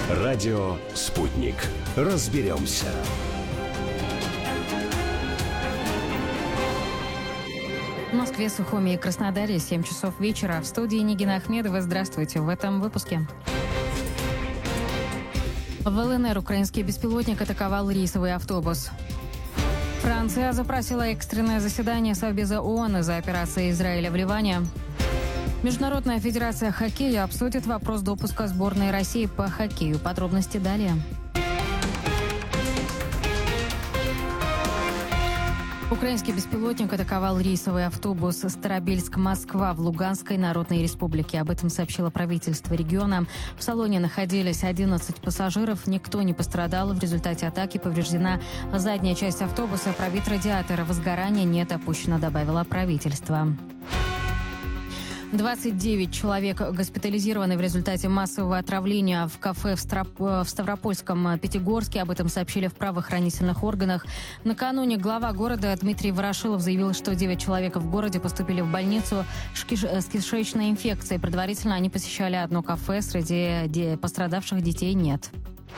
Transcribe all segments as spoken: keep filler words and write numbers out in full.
Радио «Спутник». Разберемся. В Москве, Сухуми и Краснодаре семь часов вечера. В студии Нигина Ахмедова. Здравствуйте. В этом выпуске. В ЛНР украинский беспилотник атаковал рейсовый автобус. Франция запросила экстренное заседание Совбеза ООН из-за операции Израиля в Ливане. Международная федерация хоккея обсудит вопрос допуска сборной России по хоккею. Подробности далее. Украинский беспилотник атаковал рейсовый автобус Старобельск-Москва в Луганской Народной Республике. Об этом сообщило правительство региона. В салоне находились одиннадцать пассажиров. Никто не пострадал. В результате атаки повреждена задняя часть автобуса. Пробит радиатор. Возгорания нет опущено, добавило правительство. двадцать девять человек госпитализированы в результате массового отравления в кафе в, Строп... в Ставропольском Пятигорске. Об этом сообщили в правоохранительных органах. Накануне глава города Дмитрий Ворошилов заявил, что девять человек в городе поступили в больницу с кишечной инфекцией. Предварительно они посещали одно кафе. Среди пострадавших детей нет.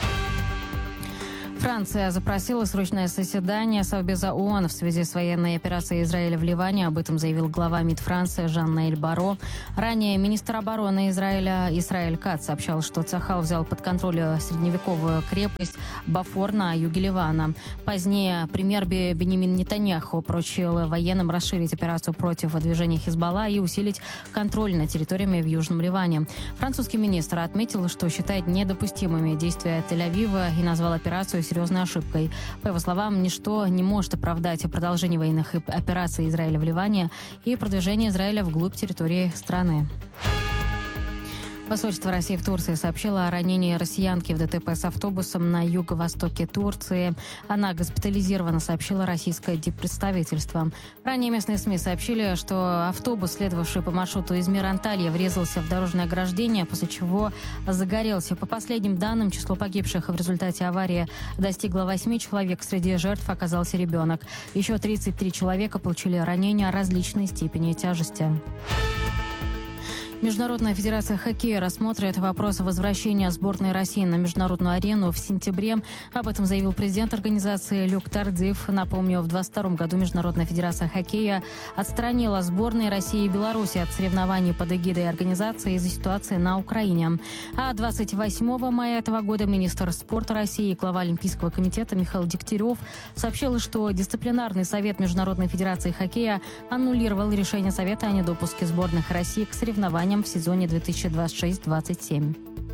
Франция запросила срочное заседание Совбеза ООН в связи с военной операцией Израиля в Ливане. Об этом заявил глава МИД Франции Жан-Ноэль Барро. Ранее министр обороны Израиля Исраэль Кац сообщал, что Цахал взял под контроль средневековую крепость Бафор на юге Ливана. Позднее премьер Беньямин Нетаньяху поручил военным расширить операцию против движения Хизбалла и усилить контроль над территориями в Южном Ливане. Французский министр отметил, что считает недопустимыми действия Тель-Авива и назвал операцию серьезной ошибкой. По его словам, ничто не может оправдать продолжение военных операций Израиля в Ливане и продвижение Израиля вглубь территории страны. Посольство России в Турции сообщило о ранении россиянки в ДТП с автобусом на юго-востоке Турции. Она госпитализирована, сообщило российское диппредставительство. Ранее местные СМИ сообщили, что автобус, следовавший по маршруту Измир-Анталья, врезался в дорожное ограждение, после чего загорелся. По последним данным, число погибших в результате аварии достигло восьми человек. Среди жертв оказался ребенок. Еще тридцать три человека получили ранения различной степени тяжести. Международная федерация хоккея рассмотрит вопрос возвращения сборной России на международную арену в сентябре. Об этом заявил президент организации Люк Тардиев. Напомню, в двадцать втором году Международная федерация хоккея отстранила сборные России и Беларуси от соревнований под эгидой организации из-за ситуации на Украине. А двадцать восьмого мая этого года министр спорта России и глава Олимпийского комитета Михаил Дегтярев сообщил, что дисциплинарный совет Международной федерации хоккея аннулировал решение совета о недопуске сборных России к соревнованиям в сезоне две тысячи двадцать шесть двадцать семь.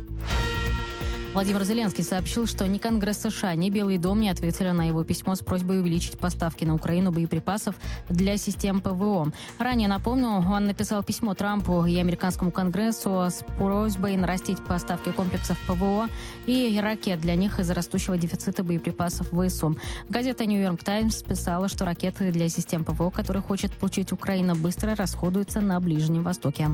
Владимир Зеленский сообщил, что ни Конгресс США, ни Белый дом не ответили на его письмо с просьбой увеличить поставки на Украину боеприпасов для систем ПВО. Ранее, напомню, он написал письмо Трампу и американскому Конгрессу с просьбой нарастить поставки комплексов ПВО и ракет для них из-за растущего дефицита боеприпасов в ВСУ. Газета «Нью-Йорк Таймс» писала, что ракеты для систем ПВО, которые хочет получить Украина, быстро расходуются на Ближнем Востоке.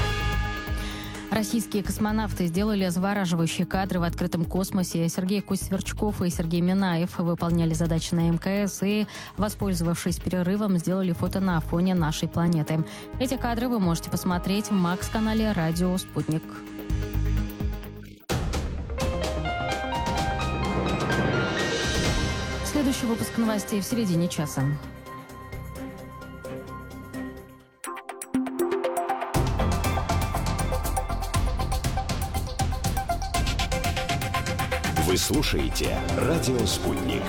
Российские космонавты сделали завораживающие кадры в открытом космосе. Сергей Кусь-Сверчков и Сергей Минаев выполняли задачи на МКС и, воспользовавшись перерывом, сделали фото на фоне нашей планеты. Эти кадры вы можете посмотреть в Макс-канале «Радио Спутник». Следующий выпуск новостей в середине часа. Вы слушаете «Радио Спутник».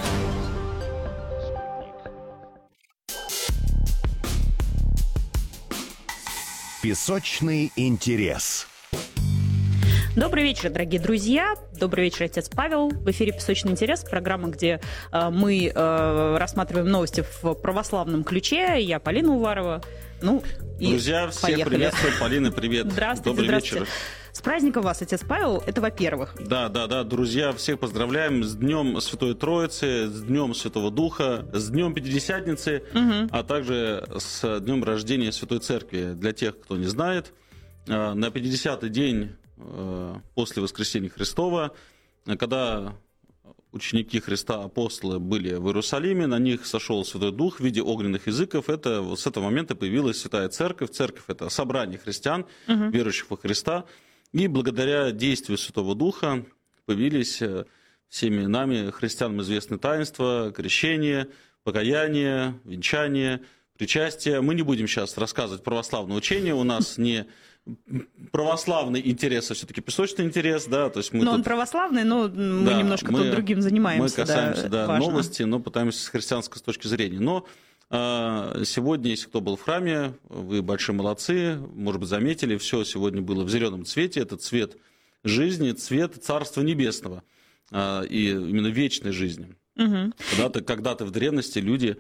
Песочный интерес. Добрый вечер, дорогие друзья. Добрый вечер, отец Павел. В эфире «Песочный интерес», программа, где э, мы э, рассматриваем новости в православном ключе. Я Полина Уварова. Ну, Друзья, всех поехали. Приветствую. Полина, привет. Здравствуйте, Добрый здравствуйте. вечер. С праздником вас, отец Павел, это во-первых. Да, да, да, друзья, всех поздравляем с Днем Святой Троицы, с Днем Святого Духа, с Днем Пятидесятницы, угу. а также с Днем рождения Святой Церкви. Для тех, кто не знает, на пятидесятый день после Воскресения Христова, когда ученики Христа, апостолы, были в Иерусалиме, на них сошел Святой Дух в виде огненных языков. Это, вот с этого момента появилась Святая Церковь. Церковь – это собрание христиан, угу. верующих во Христа. И благодаря действию Святого Духа появились всеми нами, христианам, известны таинства, крещение, покаяние, венчание, причастие. Мы не будем сейчас рассказывать православное учение, у нас не православный интерес, а все-таки песочный интерес, да, то есть мы но тут... он православный, но мы да, немножко мы, тут другим занимаемся. Мы касаемся, да, да новости, но пытаемся с христианской точки зрения. Но э, сегодня, если кто был в храме, вы большие молодцы, может быть, заметили, все сегодня было в зеленом цвете, это цвет жизни, цвет Царства Небесного, э, и именно вечной жизни. Угу. Когда-то, когда-то в древности люди,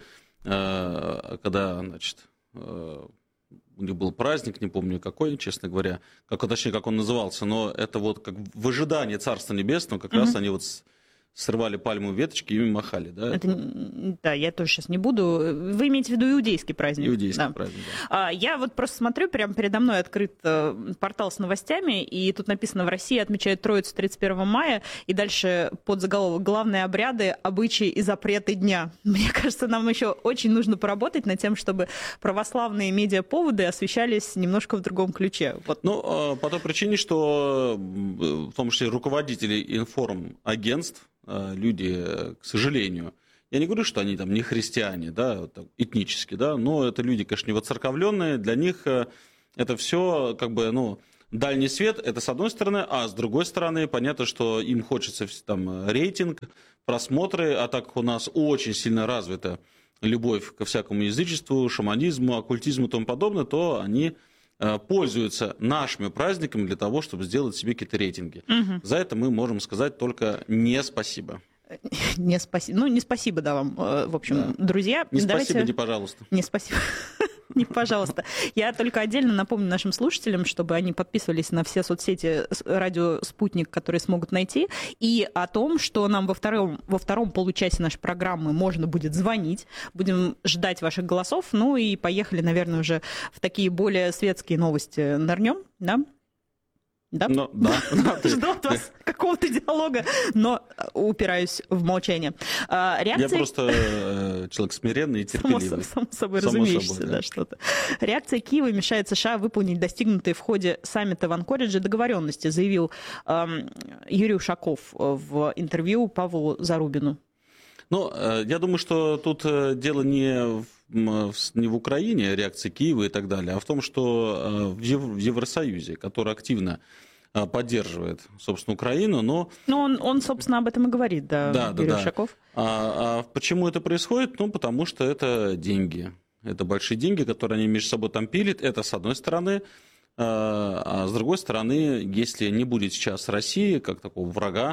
э, когда, значит... Э, у них был праздник, не помню какой, честно говоря, как, точнее, как он назывался, но это вот как в ожидании Царства Небесного, как угу. раз они вот срывали пальмовые веточки и ими махали. Да, это, да, я тоже сейчас не буду. Вы имеете в виду иудейский праздник? Иудейский да. праздник, да. Я вот просто смотрю, прямо передо мной открыт портал с новостями, и тут написано: в России отмечают Троицу тридцать первого мая, и дальше под заголовок: главные обряды, обычаи и запреты дня. Мне кажется, нам еще очень нужно поработать над тем, чтобы православные медиаповоды освещались немножко в другом ключе. Вот. Ну, по той причине, что в том числе руководители информагентств, люди, к сожалению, я не говорю, что они там не христиане, да, этнически, да, но это люди, конечно, не воцерковленные, для них это все как бы, ну, дальний свет, это с одной стороны, а с другой стороны, понятно, что им хочется там рейтинг, просмотры, а так как у нас очень сильно развита любовь ко всякому язычеству, шаманизму, оккультизму и тому подобное, то они пользуются нашими праздниками для того, чтобы сделать себе какие-то рейтинги. Угу. За это мы можем сказать только не спасибо. Не спасибо. Ну, не спасибо, да, вам, в общем, да. Друзья. Не давайте... спасибо, не пожалуйста. Не спасибо. Не, пожалуйста. Я только отдельно напомню нашим слушателям, чтобы они подписывались на все соцсети радио «Спутник», которые смогут найти, и о том, что нам во втором, во втором получасе нашей программы можно будет звонить. Будем ждать ваших голосов. Ну и поехали, наверное, уже в такие более светские новости нырнем, да? Да? Но, да. Жду от вас какого-то диалога, но упираюсь в молчание. Реакции... Я просто человек смиренный и терпеливый. Само, само собой само разумеющееся, собой, да. Да, что-то. Реакция Киева мешает США выполнить достигнутые в ходе саммита в Анкоридже договоренности, заявил эм, Юрий Ушаков в интервью Павлу Зарубину. Ну, я думаю, что тут дело не в, не в Украине, реакции Киева и так далее, а в том, что в Евросоюзе, который активно поддерживает, собственно, Украину, но... Ну, он, он, собственно, об этом и говорит, да, да Юрий да, Ушаков. Да. А, а почему это происходит? Ну, потому что это деньги. Это большие деньги, которые они между собой там пилят. Это с одной стороны. А с другой стороны, если не будет сейчас России, как такого врага,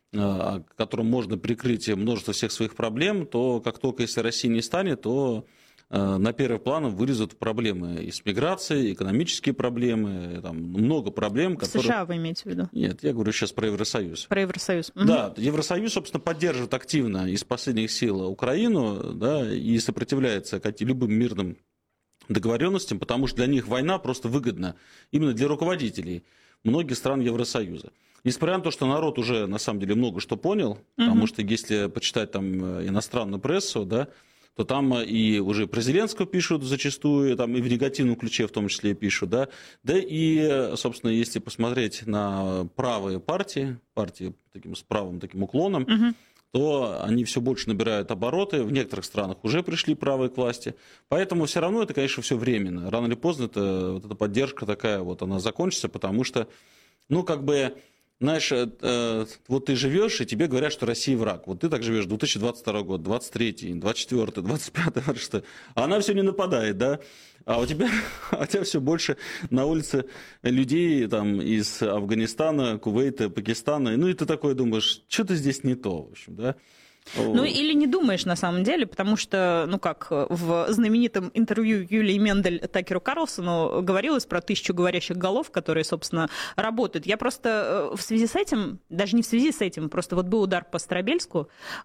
которым можно прикрыть множество всех своих проблем, то как только, если России не станет, то на первый план вылезут проблемы и с миграцией, экономические проблемы, там много проблем. Которые... США вы имеете в виду? Нет, я говорю сейчас про Евросоюз. Про Евросоюз. Да, угу. Евросоюз, собственно, поддерживает активно из последних сил Украину, да, и сопротивляется любым мирным договоренностям, потому что для них война просто выгодна именно для руководителей многих стран Евросоюза. Несмотря на то, что народ уже, на самом деле, много что понял, угу. потому что если почитать там иностранную прессу, да, то там и уже про Зеленского пишут зачастую, там и в негативном ключе в том числе пишут, да, да и, собственно, если посмотреть на правые партии, партии таким, с правым таким уклоном, угу. то они все больше набирают обороты, в некоторых странах уже пришли правые к власти, поэтому все равно это, конечно, все временно, рано или поздно это, вот эта поддержка такая вот, она закончится, потому что, ну, как бы... Знаешь, э, вот ты живешь, и тебе говорят, что Россия враг. Вот ты так живешь две тысячи двадцать второй год, двадцать третий, двадцать четвёртый, двадцать пятый, что а она все не нападает, да? А у тебя, а у тебя все больше на улице людей там, из Афганистана, Кувейта, Пакистана. Ну и ты такой думаешь, что-то здесь не то, в общем, да? Ну, или не думаешь на самом деле, потому что, ну как, в знаменитом интервью Юлии Мендель Такеру Карлсону говорилось про тысячу говорящих голов, которые, собственно, работают. Я просто в связи с этим, даже не в связи с этим, просто вот был удар по Старобельску,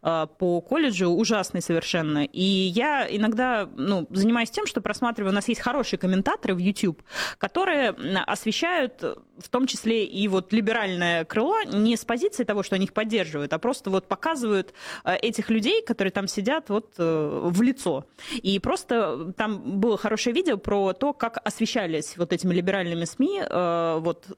по колледжу, ужасный совершенно. И я иногда, ну, занимаюсь тем, что просматриваю, у нас есть хорошие комментаторы в YouTube, которые освещают в том числе и вот либеральное крыло не с позиции того, что они их поддерживают, а просто вот показывают этих людей, которые там сидят, вот в лицо. И просто там было хорошее видео про то, как освещались вот этими либеральными СМИ вот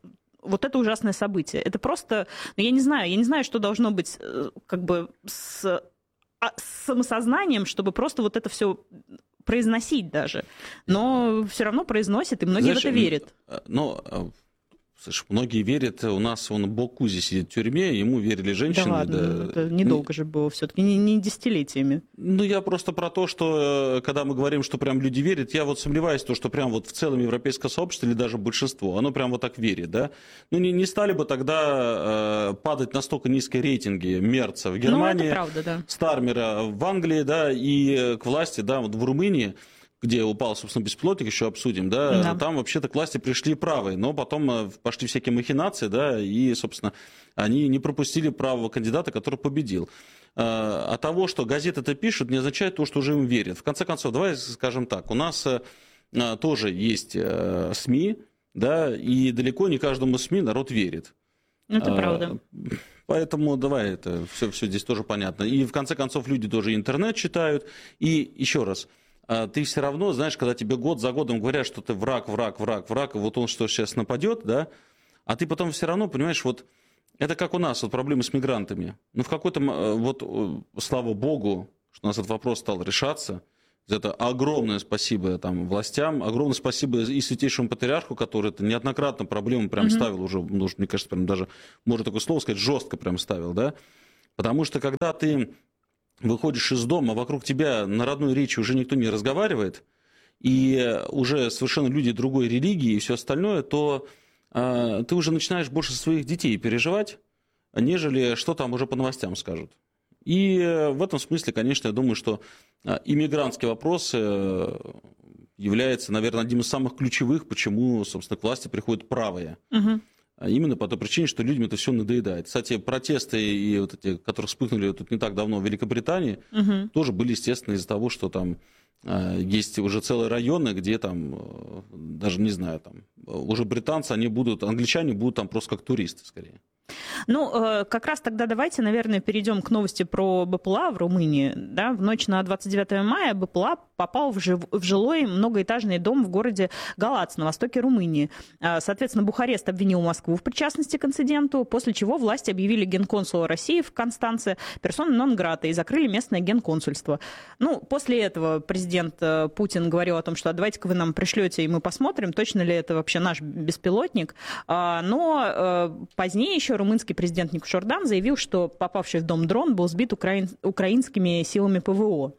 вот это ужасное событие. Это просто, ну, я не знаю, я не знаю, что должно быть как бы с, с самосознанием, чтобы просто вот это все произносить даже. Но все равно произносит, и многие Знаешь, в это верят. Но... Слушай, многие верят, у нас он Бокузи сидит в тюрьме, ему верили женщины. Да ладно, да. Это недолго же было все-таки, не, не десятилетиями. Ну, я просто про то, что когда мы говорим, что прям люди верят, я вот сомневаюсь, то, что прям вот в целом европейское сообщество или даже большинство, оно прям вот так верит, да? Ну, не, не стали бы тогда э, падать настолько низкие рейтинги Мерца в Германии, ну, это правда, да. Стармера в Англии, да, и к власти, да, вот в Румынии, где упал, собственно, беспилотник, еще обсудим, да, да, там вообще-то к власти пришли правые, но потом пошли всякие махинации, да, и, собственно, они не пропустили правого кандидата, который победил. А того, что газеты это пишут, не означает то, что уже им верят. В конце концов, давай скажем так, у нас тоже есть СМИ, да, и далеко не каждому СМИ народ верит. Это правда. Поэтому давай, это все, все здесь тоже понятно. И в конце концов люди тоже интернет читают. И еще раз, ты все равно, знаешь, когда тебе год за годом говорят, что ты враг, враг, враг, враг, и вот он что сейчас нападет, да, а ты потом все равно, понимаешь, вот это как у нас, вот проблемы с мигрантами. Ну, в какой-то, вот, слава богу, что у нас этот вопрос стал решаться. За это огромное спасибо там, властям, огромное спасибо и Святейшему Патриарху, который это неоднократно проблему прям mm-hmm. ставил уже, ну, мне кажется, прям даже, можно такое слово сказать, жестко прям ставил, да, потому что когда ты выходишь из дома, вокруг тебя на родной речи уже никто не разговаривает, и уже совершенно люди другой религии и все остальное, то э, ты уже начинаешь больше своих детей переживать, нежели что там уже по новостям скажут. И в этом смысле, конечно, я думаю, что иммигрантский вопрос является, наверное, одним из самых ключевых, почему, собственно, к власти приходят правые. Угу. Именно по той причине, что людям это все надоедает. Кстати, протесты, и вот эти, которые вспыхнули тут не так давно в Великобритании, угу. тоже были, естественно, из-за того, что там э, есть уже целые районы, где там, э, даже не знаю, там уже британцы, они будут, англичане будут там просто как туристы скорее. Ну, как раз тогда давайте, наверное, перейдем к новости про БПЛА в Румынии. Да, в ночь на двадцать девятое мая БПЛА попал в, жив... в жилой многоэтажный дом в городе Галац на востоке Румынии. Соответственно, Бухарест обвинил Москву в причастности к инциденту, после чего власти объявили генконсула России в Констанце персоной нон-грата и закрыли местное генконсульство. Ну, после этого президент Путин говорил о том, что давайте-ка вы нам пришлете, и мы посмотрим, точно ли это вообще наш беспилотник. Но позднее еще румынский президент Никушордан заявил, что попавший в дом дрон был сбит украин... украинскими силами ПВО.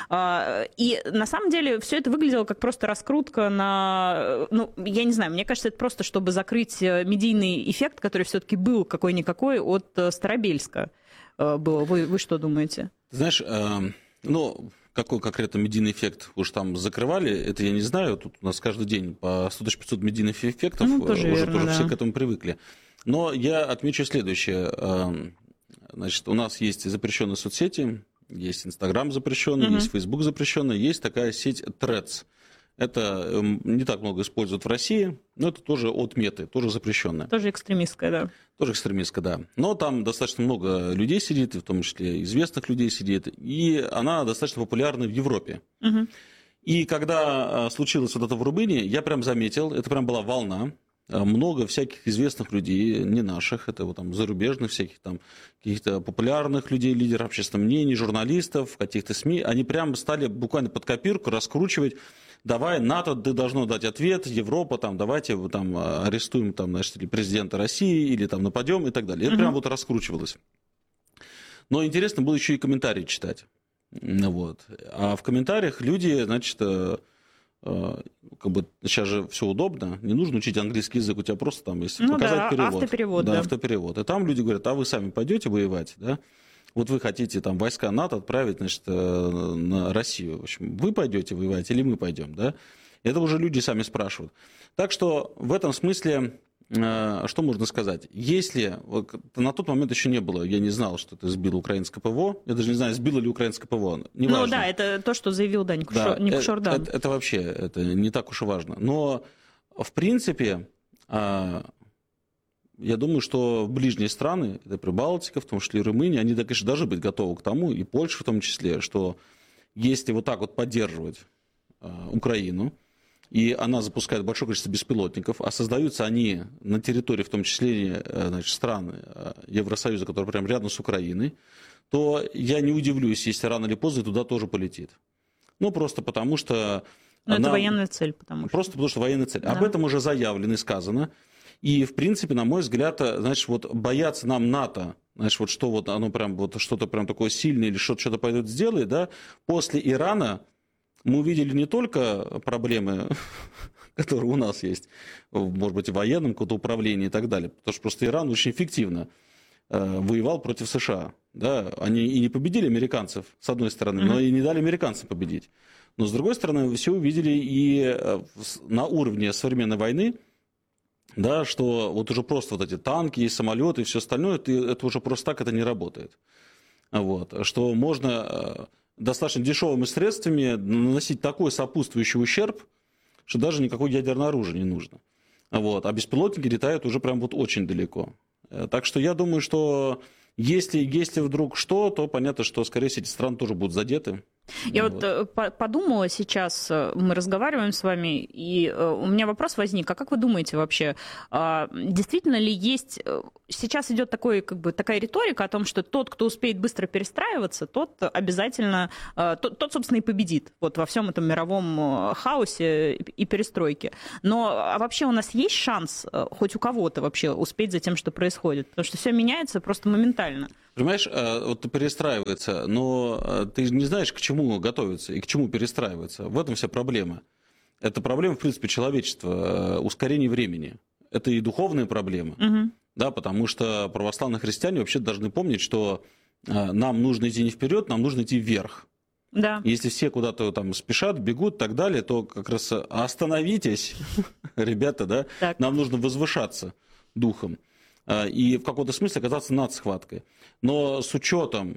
И на самом деле все это выглядело как просто раскрутка на... Ну, я не знаю, мне кажется, это просто, чтобы закрыть медийный эффект, который все-таки был какой-никакой от Старобельска. Было. Вы, вы что думаете? Знаешь, э, ну... Какой конкретно медийный эффект уж там закрывали, это я не знаю. Тут у нас каждый день по сто тысяч пятьсот медийных эффектов, ну, тоже уже верно, тоже да. все к этому привыкли. Но я отмечу следующее. Значит, у нас есть запрещенные соцсети, есть Инстаграм запрещенный, угу. есть Фейсбук запрещенный, есть такая сеть Threads. Это не так много используют в России, но это тоже от Меты, тоже запрещенная. Тоже экстремистская, да. Тоже экстремистская, да. Но там достаточно много людей сидит, в том числе известных людей сидит, и она достаточно популярна в Европе. Угу. И когда случилось вот это в Румынии, я прям заметил, это прям была волна, много всяких известных людей, не наших, это вот там зарубежных всяких там каких-то популярных людей, лидеров общественного мнения, журналистов, каких-то СМИ, они прям стали буквально под копирку раскручивать. Давай, НАТО должно дать ответ, Европа, там, давайте там, арестуем там, значит, президента России или там, нападем и так далее. Это mm-hmm. прям вот раскручивалось. Но интересно было еще и комментарии читать. Вот. А в комментариях люди, значит, как бы сейчас же все удобно, не нужно учить английский язык, у тебя просто там есть ну показать да, перевод. Автоперевод. Да, да, автоперевод. И там люди говорят, а вы сами пойдете воевать, да? Вот вы хотите там войска НАТО отправить, значит, на Россию. В общем, вы пойдете воевать или мы пойдем, да? Это уже люди сами спрашивают. Так что в этом смысле, что можно сказать? Если на тот момент еще не было, я не знал, что это сбило украинское ПВО, я даже не знаю, сбило ли украинское ПВО. Неважно. Ну да, это то, что заявил да, Никушор, да, Никушордан. Это, это, это вообще это не так уж и важно. Но в принципе... Я думаю, что ближние страны, это Прибалтика, в том числе и Румыния, они, конечно, должны быть готовы к тому, и Польша в том числе, что если вот так вот поддерживать э, Украину, и она запускает большое количество беспилотников, а создаются они на территории, в том числе, значит, стран Евросоюза, которые прямо рядом с Украиной, то я не удивлюсь, если рано или поздно туда тоже полетит. Ну, просто потому что... Но она... это военная цель, потому что... Просто потому что военная цель. Да. Об этом уже заявлено и сказано. И, в принципе, на мой взгляд, значит, вот бояться нам НАТО, значит, вот что вот оно прям вот что-то прям такое сильное или что-то, что-то пойдет сделает, да, после Ирана мы увидели не только проблемы, которые у нас есть, может быть, в военном каком-то управлении и так далее, потому что просто Иран очень эффективно э, воевал против США. Да? Они и не победили американцев, с одной стороны, mm-hmm. но и не дали американцам победить. Но, с другой стороны, вы все увидели и на уровне современной войны, да, что вот уже просто вот эти танки и самолеты и все остальное, это, это уже просто так это не работает. Вот. Что можно достаточно дешевыми средствами наносить такой сопутствующий ущерб, что даже никакое ядерное оружие не нужно. Вот. А беспилотники летают уже прям вот очень далеко. Так что я думаю, что если, если вдруг что, то понятно, что, скорее всего, эти страны тоже будут задеты. Я вот, вот подумала сейчас, мы разговариваем с вами, и у меня вопрос возник, а как вы думаете вообще, действительно ли есть... Сейчас идет такой, как бы, такая риторика о том, что тот, кто успеет быстро перестраиваться, тот обязательно, тот, тот, собственно, и победит вот во всем этом мировом хаосе и перестройке. Но а вообще у нас есть шанс хоть у кого-то вообще успеть за тем, что происходит? Потому что все меняется просто моментально. Понимаешь, вот перестраивается, но ты не знаешь, к чему готовиться и к чему перестраиваться. В этом вся проблема. Это проблема, в принципе, человечества, ускорение времени. Это и духовная проблема, угу. да, потому что православные христиане вообще должны помнить, что нам нужно идти не вперед, нам нужно идти вверх. Да. Если все куда-то там спешат, бегут и так далее, то как раз остановитесь, ребята, да, так. Нам нужно возвышаться духом. И в каком-то смысле оказаться над схваткой. Но с учетом,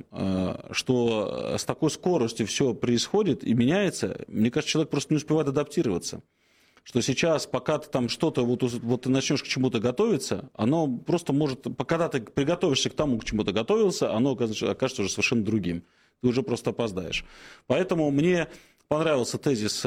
что с такой скоростью все происходит и меняется, мне кажется, человек просто не успевает адаптироваться. Что сейчас, пока ты там что-то, вот, вот ты начнешь к чему-то готовиться, оно просто может, когда ты приготовишься к тому, к чему ты готовился, оно окажется, окажется уже совершенно другим. Ты уже просто опоздаешь. Поэтому мне понравился тезис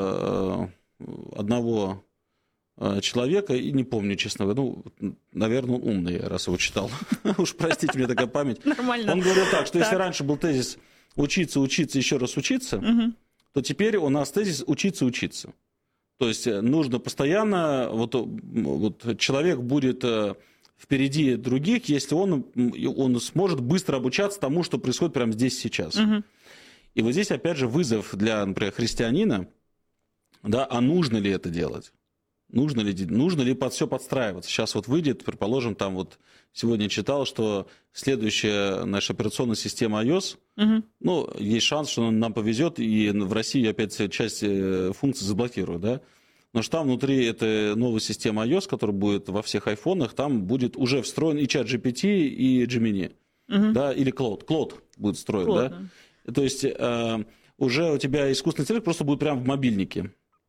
одного человека, и не помню, честно говоря, ну, наверное, он умный, раз его читал. Уж простите мне такая память. Нормально. Он говорил так, что если раньше был тезис «учиться, учиться, еще раз учиться», то теперь у нас тезис «учиться, учиться». То есть нужно постоянно, вот, вот человек будет впереди других, если он, он сможет быстро обучаться тому, что происходит прямо здесь сейчас. И вот здесь, опять же, вызов для, например, христианина, да, а нужно ли это делать? Нужно ли, нужно ли под все подстраиваться? Сейчас вот выйдет, предположим, там вот сегодня читал, что следующая наша операционная система iOS, угу. ну, есть шанс, что нам повезет, и в России опять часть функций заблокируют, да? Но что там внутри этой новой системы iOS, которая будет во всех айфонах, там будет уже встроен и чат джи пи ти, и Gemini, угу. да, или Claude. Claude будет встроен, Claude, да? да? То есть э, уже у тебя искусственный интеллект просто будет прямо в мобильнике.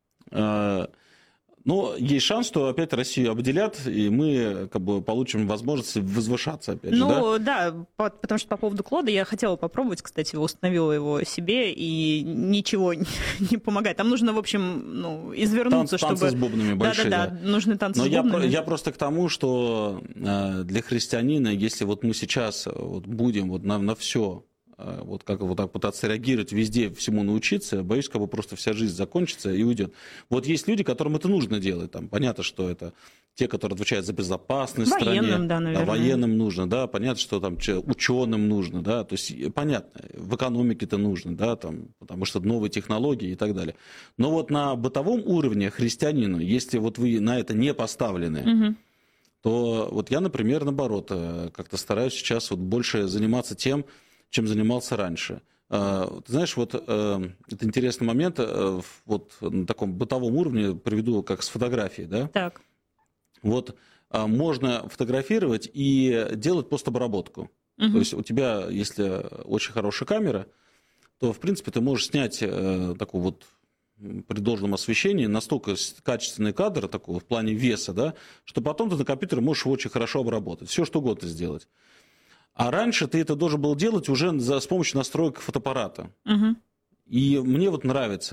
Э, Но есть шанс, что опять Россию обделят, и мы как бы получим возможность возвышаться опять же, ну, да? да, потому что по поводу Клода я хотела попробовать, кстати, установила его себе, и ничего не помогает. Там нужно, в общем, ну, извернуться, Танцы, чтобы... танцы с бубнами большие, да. Да-да-да, нужны танцы Но с бубнами. Я, я просто к тому, что для христианина, если вот мы сейчас вот будем вот на, на все... вот как вот так пытаться реагировать везде, всему научиться, боюсь, как бы просто вся жизнь закончится и уйдет. Вот есть люди, которым это нужно делать. Там, понятно, что это те, которые отвечают за безопасность в стране. Военным, да, наверное. Да, военным нужно, да, понятно, что там ученым нужно, да, то есть понятно, в экономике это нужно, да, там, потому что новые технологии и так далее. Но вот на бытовом уровне христианину, если вот вы на это не поставлены, угу. то вот я, например, наоборот, как-то стараюсь сейчас вот больше заниматься тем, чем занимался раньше. Ты знаешь, вот это интересный момент, вот на таком бытовом уровне приведу как с фотографией, да? Так. Вот можно фотографировать и делать постобработку. Угу. То есть у тебя, если очень хорошая камера, то, в принципе, ты можешь снять такой вот при должном освещении настолько качественный кадр, такой в плане веса, да, что потом ты на компьютере можешь его очень хорошо обработать, все что угодно сделать. А раньше ты это должен был делать уже за, с помощью настроек фотоаппарата. Угу. И мне вот нравится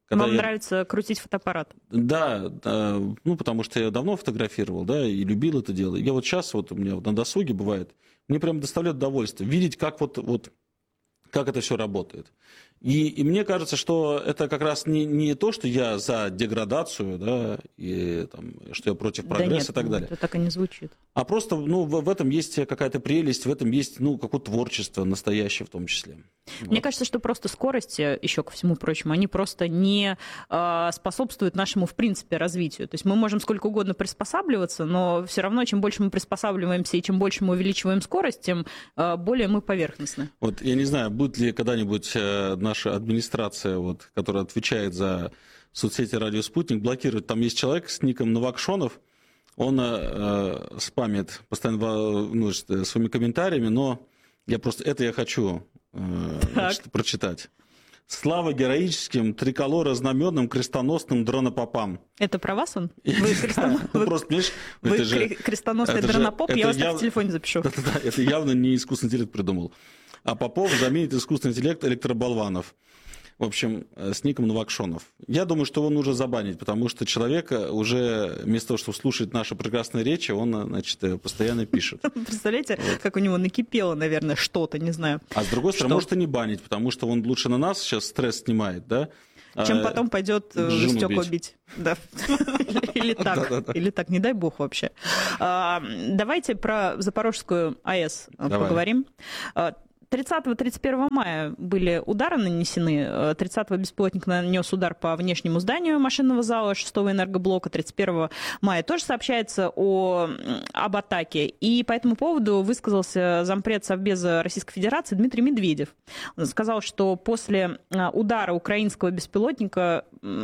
Когда Вам я... нравится крутить фотоаппарат? Да, да, ну, потому что я давно фотографировал, да, и любил это дело. Я вот сейчас, вот у меня вот на досуге бывает, мне прям доставляет удовольствие видеть, как вот, вот как это все работает. И, и мне кажется, что это как раз не, не то, что я за деградацию, да, и там, что я против прогресса, да нет, и так далее. Это так и не звучит. А просто, ну, в, в этом есть какая-то прелесть, в этом есть, ну, какое-то творчество настоящее в том числе. Мне вот. кажется, что просто скорость, еще ко всему прочему, они просто не э, способствуют нашему, в принципе, развитию. То есть мы можем сколько угодно приспосабливаться, но все равно, чем больше мы приспосабливаемся и чем больше мы увеличиваем скорость, тем э, более мы поверхностны. Вот я не знаю, будет ли когда-нибудь э, наша администрация, вот, которая отвечает за соцсети «Радио Спутник», блокировать. Там есть человек с ником Новакшонов, он э, спамит постоянно, ну, своими комментариями, но я просто это я хочу э, значит, прочитать. Слава героическим, триколоро-знаменным, крестоносным дронопопам. Это про вас он? Вы крестоносный дронопоп? Я вас так в телефоне запишу. Это явно не искусственный интеллект придумал. А Попов заменит искусственный интеллект электроболванов. В общем, с ником Новакшонов. Я думаю, что его нужно забанить, потому что человек уже вместо того, чтобы слушать наши прекрасные речи, он, значит, постоянно пишет. Представляете, вот. Как у него накипело, наверное, что-то, не знаю. А с другой стороны, может и не банить, потому что он лучше на нас сейчас стресс снимает, да? Чем потом пойдет стекла бить. Да. Или так. Или так, не дай бог вообще. Давайте про Запорожскую АЭС поговорим. тридцатого — тридцать первого мая были удары нанесены. тридцатого беспилотник нанес удар по внешнему зданию машинного зала шестого энергоблока. тридцать первого мая тоже сообщается о, об атаке. И по этому поводу высказался зампред Совбеза Российской Федерации Дмитрий Медведев. Он сказал, что после удара украинского беспилотника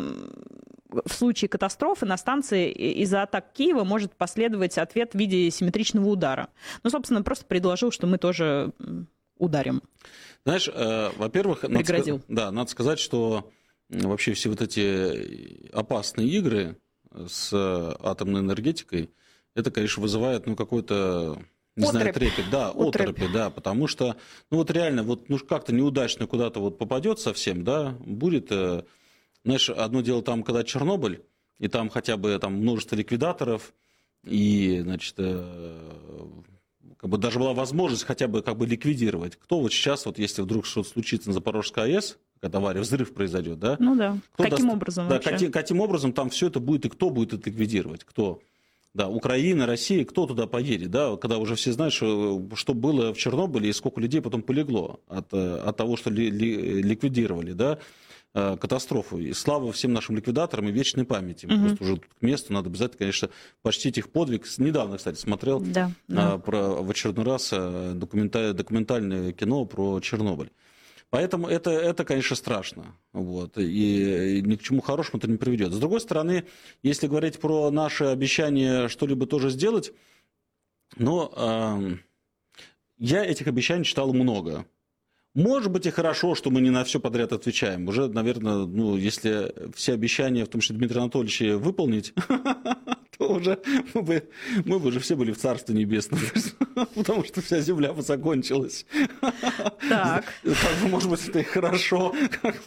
в случае катастрофы на станции из-за атак Киева может последовать ответ в виде симметричного удара. Ну, собственно, просто предложил, что мы тоже ударим. Знаешь, э, во-первых, надо, да, надо сказать, что вообще все вот эти опасные игры с атомной энергетикой, это, конечно, вызывает, ну, какой-то, не знаю, трепет, да, оторопь, да, потому что, ну, вот реально, вот, ну, как-то неудачно куда-то вот попадет совсем, да, будет, э, знаешь, одно дело там, когда Чернобыль, и там хотя бы там множество ликвидаторов, и, значит, э, как бы даже была возможность хотя бы как бы ликвидировать. Кто вот сейчас, вот если вдруг что-то случится на Запорожской АЭС, когда авария, взрыв произойдет, да? Ну да. Кто каким даст, образом да, вообще? Каким, каким образом там все это будет, и кто будет это ликвидировать? Кто? Да, Украина, Россия, кто туда поедет, да? Когда уже все знают, что, что было в Чернобыле и сколько людей потом полегло от, от того, что ли, ли, ликвидировали, да? Катастрофу. И слава всем нашим ликвидаторам и вечной памяти. Mm-hmm. Просто уже к месту надо обязательно, конечно, почтить их подвиг. Недавно, кстати, смотрел да, да. Про, в очередной раз документаль, документальное кино про Чернобыль. Поэтому это, это конечно, страшно. Вот. И ни к чему хорошему это не приведет. С другой стороны, если говорить про наше обещание что-либо тоже сделать, но э, я этих обещаний читал много. Может быть, и хорошо, что мы не на все подряд отвечаем. Уже, наверное, ну, если все обещания, в том числе Дмитрия Анатольевича, выполнить, то уже мы бы, мы бы уже все были в Царстве Небесном. Потому что вся земля бы закончилась. Так. Может быть, это и хорошо.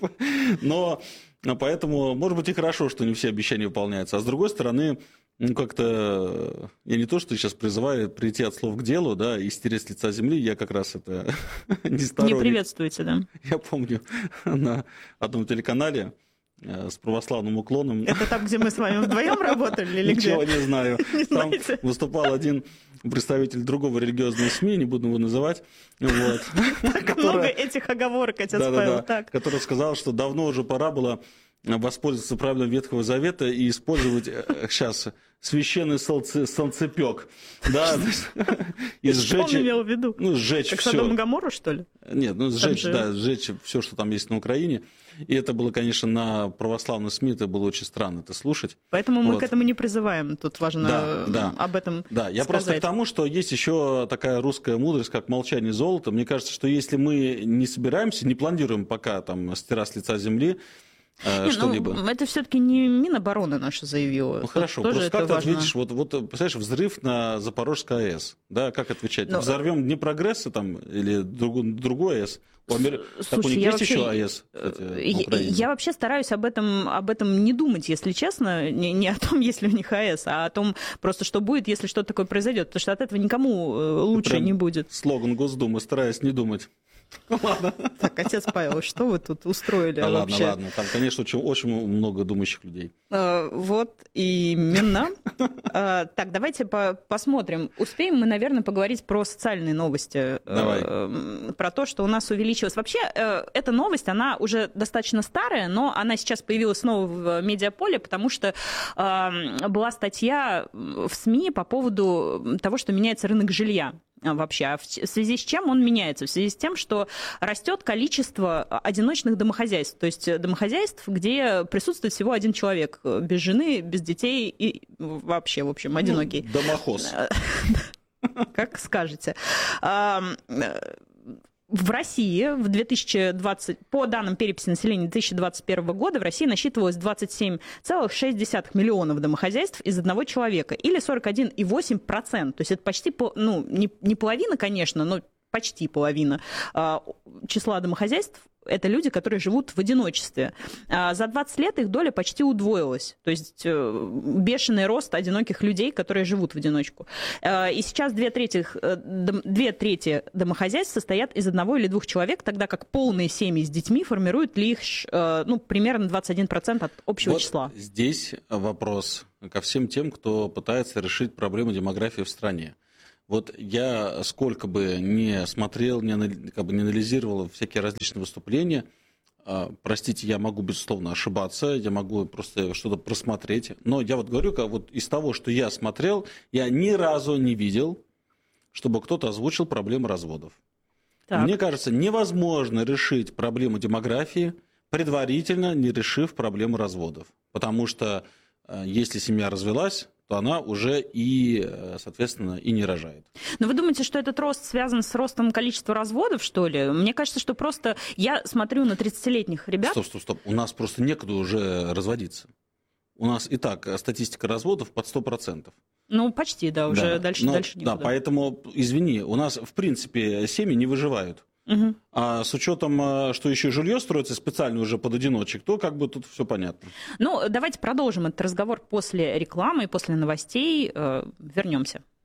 Но поэтому, может быть, и хорошо, что не все обещания выполняются. А с другой стороны, ну, как-то, я не то, что сейчас призываю прийти от слов к делу, да, и стереть с лица земли, я как раз это не сторонник. Не приветствуете, да? Я помню на одном телеканале с православным уклоном. Это там, где мы с вами вдвоем работали или где? Ничего не знаю. Там выступал один представитель другого религиозного СМИ, не буду его называть. Вот. Много этих оговорок, отец Павел. Который сказал, что давно уже пора было воспользоваться правилом Ветхого Завета и использовать сейчас священный солнцепек. Да, и сжечь. Что он имел в виду? Ну, сжечь как все. Содом и Гоморру, что ли? Нет, ну сжечь, же... да, сжечь все, что там есть на Украине. И это было, конечно, на православном СМИ, это было очень странно это слушать. Поэтому мы вот. К этому не призываем. Тут важно да, да. об этом Да, я сказать. Просто к тому, что есть еще такая русская мудрость, как молчание золота. Мне кажется, что если мы не собираемся, не планируем пока там стирать с лица земли, э, не, что-либо. Ну, это все-таки не Минобороны наша заявила. Ну хорошо, тоже просто как ты важно. ответишь, вот, вот, представляешь, взрыв на Запорожской АЭС, да, как отвечать? Но... Взорвем Днепрогресса там или друг, другой АЭс? У Амер... Слушай, так у них я есть вообще... еще АЭС, кстати, я, я вообще стараюсь об этом, об этом не думать, если честно, не, не о том, есть ли у них АЭС, а о том просто, что будет, если что-то такое произойдет, потому что от этого никому лучше не будет. Слоган Госдумы, стараюсь не думать. Ладно. Так, отец Павел, что вы тут устроили да вообще? Ладно, ладно, там, конечно, очень, очень много думающих людей. А, вот именно. А, так, давайте по посмотрим. Успеем мы, наверное, поговорить про социальные новости. Давай. А, про то, что у нас увеличилось. Вообще, эта новость, она уже достаточно старая, но она сейчас появилась снова в медиаполе, потому что а, была статья в СМИ по поводу того, что меняется рынок жилья. Вообще, а в связи с чем он меняется? В связи с тем, что растет количество одиночных домохозяйств, то есть домохозяйств, где присутствует всего один человек, без жены, без детей и вообще, в общем, одинокий. Ну, домохоз. Как скажете. В России в две тысячи двадцатом, по данным переписи населения две тысячи двадцать первого года в России насчитывалось двадцать семь целых шесть десятых миллионов домохозяйств из одного человека, или сорок один и восемь десятых процента. То есть это почти, ну, не, не половина, конечно, но почти половина а, числа домохозяйств. Это люди, которые живут в одиночестве. А за двадцать лет их доля почти удвоилась. То есть бешеный рост одиноких людей, которые живут в одиночку. И сейчас две трети, две трети домохозяйств состоят из одного или двух человек, тогда как полные семьи с детьми формируют лишь ну, примерно двадцать один процент от общего вот числа. Здесь вопрос ко всем тем, кто пытается решить проблему демографии в стране. Вот я сколько бы не смотрел, не, как бы не анализировал всякие различные выступления, простите, я могу, безусловно, ошибаться, я могу просто что-то просмотреть, но я вот говорю, как вот из того, что я смотрел, я ни разу не видел, чтобы кто-то озвучил проблему разводов. Так. Мне кажется, невозможно решить проблему демографии, предварительно не решив проблему разводов, потому что если семья развелась, то она уже и, соответственно, и не рожает. Но вы думаете, что этот рост связан с ростом количества разводов, что ли? Мне кажется, что просто я смотрю на тридцатилетних ребят... Стоп, стоп, стоп. У нас просто некуда уже разводиться. У нас и так статистика разводов под сто процентов. Ну, почти, да, уже да. дальше, Но, дальше некуда. Да, поэтому, извини, у нас, в принципе, семьи не выживают. Угу. А с учетом, что еще жилье строится специально уже под одиночек, то как бы тут все понятно. Ну, давайте продолжим этот разговор после рекламы и после новостей. Вернемся.